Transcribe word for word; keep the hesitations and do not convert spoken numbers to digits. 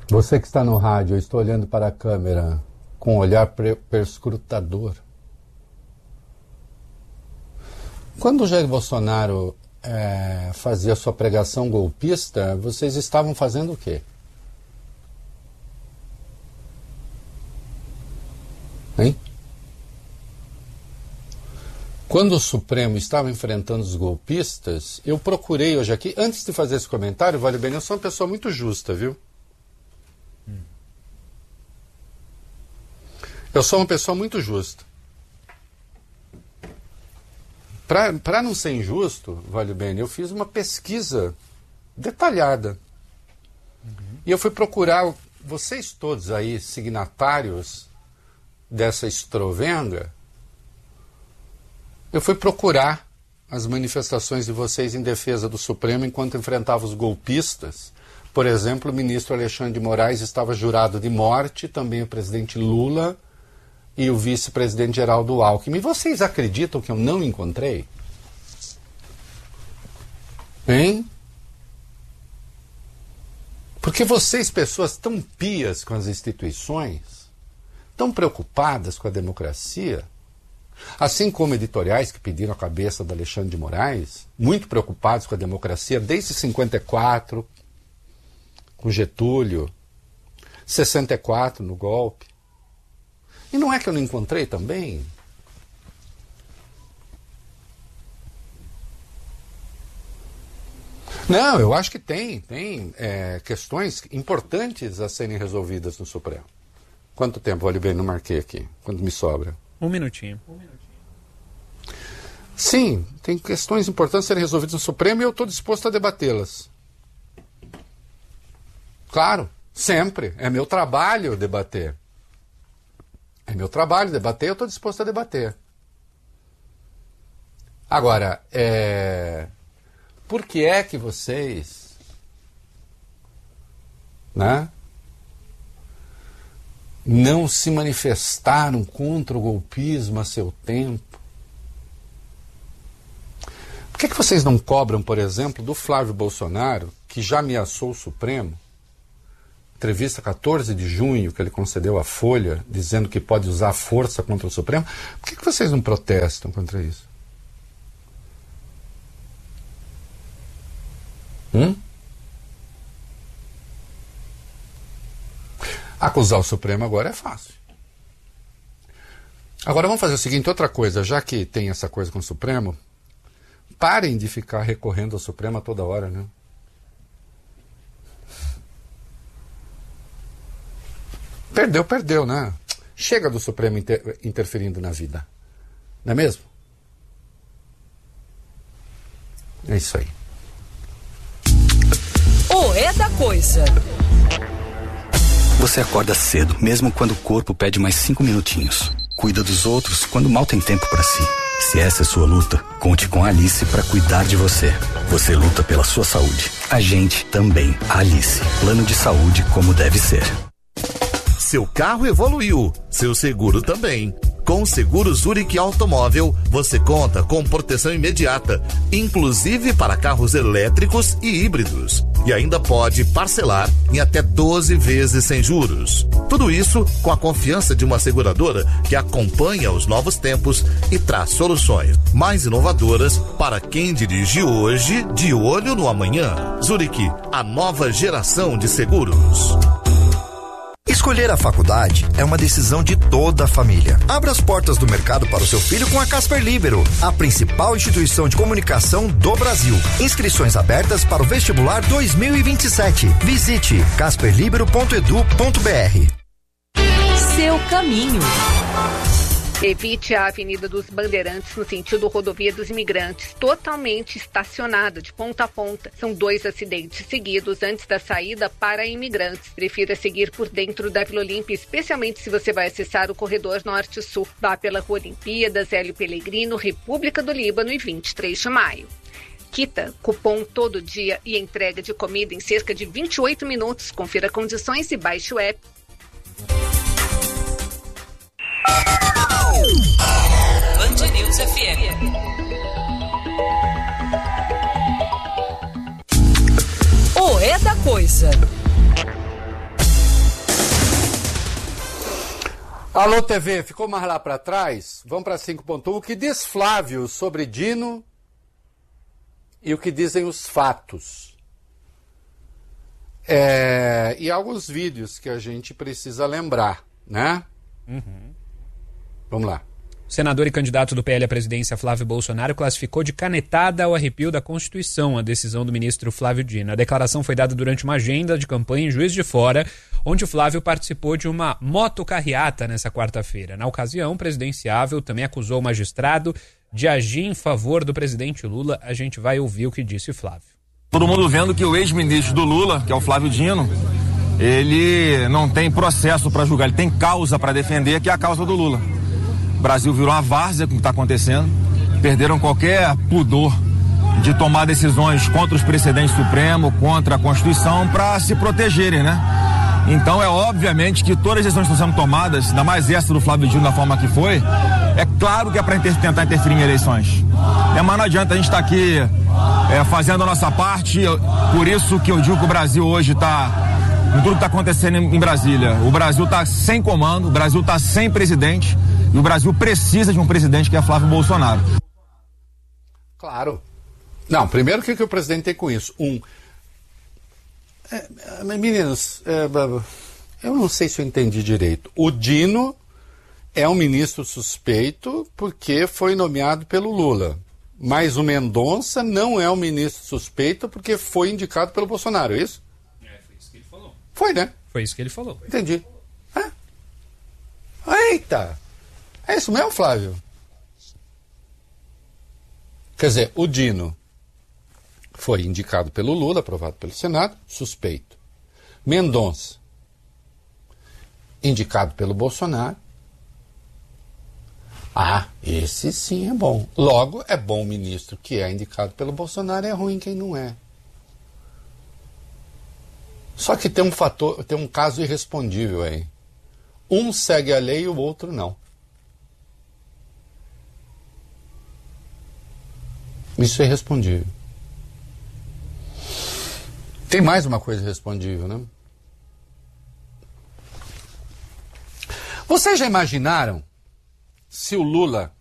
Você que está no rádio, eu estou olhando para a câmera com um olhar perscrutador. Quando o Jair Bolsonaro é, fazia sua pregação golpista, vocês estavam fazendo o quê? Hein? Quando o Supremo estava enfrentando os golpistas, eu procurei hoje aqui, antes de fazer esse comentário, vale bem, eu sou uma pessoa muito justa, viu? Hum. Eu sou uma pessoa muito justa. Para não ser injusto, vale bem, eu fiz uma pesquisa detalhada. Uhum. E eu fui procurar, vocês todos aí, signatários dessa estrovenga, eu fui procurar as manifestações de vocês em defesa do Supremo enquanto enfrentava os golpistas. Por exemplo, o ministro Alexandre de Moraes estava jurado de morte, também o presidente Lula e o vice-presidente Geraldo Alckmin. E vocês acreditam que eu não encontrei? Hein? Porque vocês, pessoas tão pias com as instituições, tão preocupadas com a democracia, assim como editoriais que pediram a cabeça do Alexandre de Moraes, muito preocupados com a democracia desde cinquenta e quatro, com Getúlio, sessenta e quatro no golpe. E não é que eu não encontrei também? Não, eu acho que tem, tem é, questões importantes a serem resolvidas no Supremo. Quanto tempo, olha bem, não marquei aqui, quanto me sobra? Um minutinho. Sim, tem questões importantes a serem resolvidas no Supremo e eu estou disposto a debatê-las. Claro, sempre. É meu trabalho debater. É meu trabalho debater, eu estou disposto a debater. Agora, é... por que é que vocês, né, não se manifestaram contra o golpismo a seu tempo? Por que, que vocês não cobram, por exemplo, do Flávio Bolsonaro, que já ameaçou o Supremo? Entrevista quatorze de junho, que ele concedeu à Folha, dizendo que pode usar força contra o Supremo. Por que, que vocês não protestam contra isso? Hum? Acusar o Supremo agora é fácil. Agora vamos fazer o seguinte, outra coisa, já que tem essa coisa com o Supremo, parem de ficar recorrendo ao Supremo a toda hora, né? Perdeu, perdeu, né? Chega do Supremo inter- interferindo na vida. Não é mesmo? É isso aí. O É da Coisa. Você acorda cedo, mesmo quando o corpo pede mais cinco minutinhos. Cuida dos outros quando mal tem tempo pra si. Se essa é sua luta, conte com a Alice pra cuidar de você. Você luta pela sua saúde. A gente também. A Alice. Plano de saúde como deve ser. Seu carro evoluiu, seu seguro também. Com o seguro Zurich Automóvel, você conta com proteção imediata, inclusive para carros elétricos e híbridos. E ainda pode parcelar em até doze vezes sem juros. Tudo isso com a confiança de uma seguradora que acompanha os novos tempos e traz soluções mais inovadoras para quem dirige hoje, de olho no amanhã. Zurich, a nova geração de seguros. Escolher a faculdade é uma decisão de toda a família. Abra as portas do mercado para o seu filho com a Casper Libero, a principal instituição de comunicação do Brasil. Inscrições abertas para o vestibular dois mil e vinte e sete. Visite casper libero ponto edu ponto br. Seu caminho. Evite a Avenida dos Bandeirantes no sentido Rodovia dos Imigrantes, totalmente estacionada de ponta a ponta. São dois acidentes seguidos antes da saída para imigrantes. Prefira seguir por dentro da Vila Olímpia, especialmente se você vai acessar o corredor norte-sul. Vá pela Rua Olimpíadas, Hélio Pellegrino, República do Líbano e vinte e três de maio. Quita, cupom todo dia e entrega de comida em cerca de vinte e oito minutos. Confira condições e baixe o app. Band News F M. O É da Coisa. Alô, T V, ficou mais lá para trás? Vamos para cinco ponto um. O que diz Flávio sobre Dino e o que dizem os fatos? É, e alguns vídeos que a gente precisa lembrar, né? Uhum. Vamos lá. O senador e candidato do P L à presidência, Flávio Bolsonaro, classificou de canetada ao arrepio da Constituição a decisão do ministro Flávio Dino. A declaração foi dada durante uma agenda de campanha em Juiz de Fora, onde o Flávio participou de uma motocarreata nessa quarta-feira. Na ocasião, o presidenciável também acusou o magistrado de agir em favor do presidente Lula. A gente vai ouvir o que disse Flávio. Todo mundo vendo que o ex-ministro do Lula, que é o Flávio Dino, ele não tem processo para julgar, ele tem causa para defender, que é a causa do Lula. O Brasil virou uma várzea com o que está acontecendo, perderam qualquer pudor de tomar decisões contra os precedentes supremos, contra a Constituição, para se protegerem, né? Então é obviamente que todas as decisões que estão sendo tomadas, ainda mais essa do Flávio Dino da forma que foi, é claro que é para inter- tentar interferir em eleições. É, mas não adianta a gente estar tá aqui é, fazendo a nossa parte, por isso que eu digo que o Brasil hoje está, com tudo que está acontecendo em, em Brasília, o Brasil está sem comando, o Brasil está sem presidente, e o Brasil precisa de um presidente que é Flávio Bolsonaro. Claro. Não, primeiro o que, que o presidente tem com isso? Um... É, meninos, é, eu não sei se eu entendi direito. O Dino é um ministro suspeito porque foi nomeado pelo Lula. Mas o Mendonça não é um ministro suspeito porque foi indicado pelo Bolsonaro, é isso? É, foi isso que ele falou. Foi, né? Foi isso que ele falou. Entendi. Ah. Eita! É isso mesmo, Flávio? Quer dizer, o Dino foi indicado pelo Lula, aprovado pelo Senado, suspeito. Mendonça, indicado pelo Bolsonaro. Ah, esse sim é bom. Logo, é bom o ministro que é indicado pelo Bolsonaro, é ruim quem não é. Só que tem um fator, tem um caso irrespondível aí. Um segue a lei e o outro não. Isso é irrespondível. Tem mais uma coisa irrespondível, né? Vocês já imaginaram se o Lula